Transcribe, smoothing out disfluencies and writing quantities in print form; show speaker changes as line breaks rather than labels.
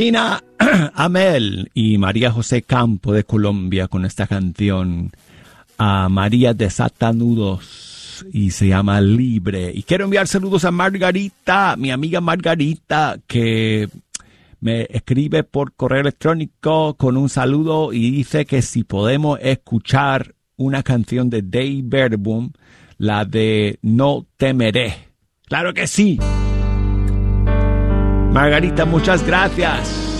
Tina Amel y María José Campo de Colombia con esta canción a María desata nudos y se llama Libre. Y quiero enviar saludos a Margarita, mi amiga Margarita, que me escribe por correo electrónico con un saludo y dice que si podemos escuchar una canción de Dave Barenboim, la de No Temeré. ¡Claro que sí! Margarita, muchas gracias.